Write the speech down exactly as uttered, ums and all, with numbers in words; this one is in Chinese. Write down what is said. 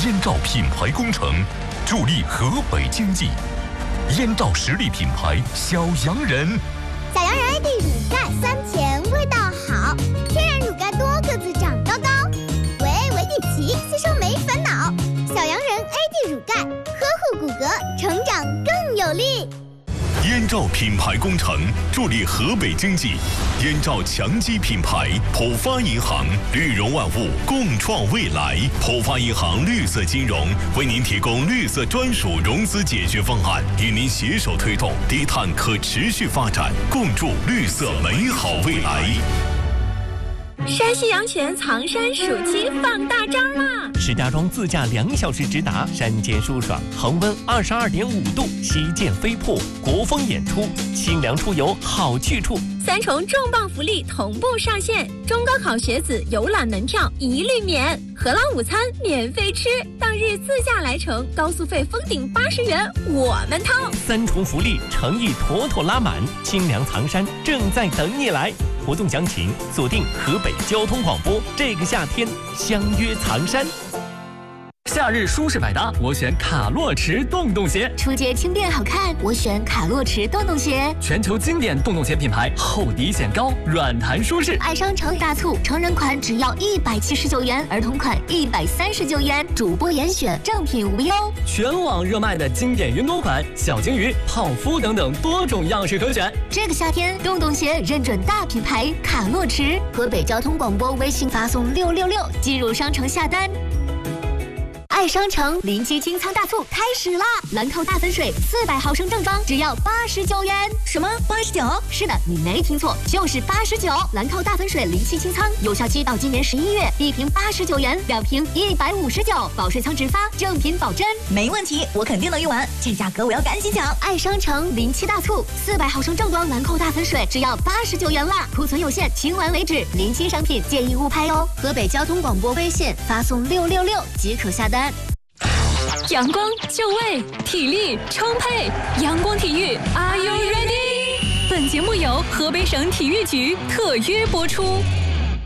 燕赵品牌工程，助力河北经济。燕赵实力品牌小洋人， 小洋人 A D 乳钙酸甜味道好，天然乳钙多个子长高高，维 A 维 D 齐吸收没烦恼。小洋人 A D 乳钙呵护骨骼，成长更有力。 燕赵品牌工程助力河北经济，燕赵强基品牌，浦发银行绿融万物，共创未来。浦发银行绿色金融为您提供绿色专属融资解决方案，与您携手推动低碳可持续发展，共筑绿色美好未来。 山西阳泉藏山暑期放大招啦！ 石家庄自驾两小时直达，山间舒爽，恒温二十二点五度，旗舰飞瀑，国风演出，清凉出游好去处。 三重重磅福利同步上线，中高考学子游览门票一律免，荷兰午餐免费吃，当日自驾来程高速费封顶八十元，我们掏。 三重福利诚意妥妥拉满，清凉藏山正在等你来。活动详情锁定河北交通广播，这个夏天相约藏山。 夏日舒适百搭，我选卡洛驰洞洞鞋。 出街轻便好看，我选卡洛驰洞洞鞋。 全球经典洞洞鞋品牌，厚底显高，软弹舒适。 爱商城大促，成人款只要一百七十九元，儿童款一百三十九元，主播严选，正品无忧。 全网热卖的经典云朵款、小金鱼、泡芙等等多种样式可选。 这个夏天，洞洞鞋认准大品牌卡洛驰。河北交通广播微信发送六六六进入商城下单。爱商城临期清仓大促开始啦！兰蔻大粉水四百毫升正装只要八十九元。 什么八十九？ 是的，你没听错，就是八十九。兰蔻大粉水临期清仓，有效期到今年十一月，一瓶八十九元，两瓶一百五十九，保税仓直发，正品保真。 没问题，我肯定能用完，这价格我要赶紧抢！ 爱商城临期大促，四百毫升正装兰蔻大粉水只要八十九元啦，库存有限，清完为止，临期商品建议勿拍哦。河北交通广播微信发送六六六即可下单。 阳光就位，体力充沛，阳光体育 ，Are you ready？ 本节目由河北省体育局特约播出。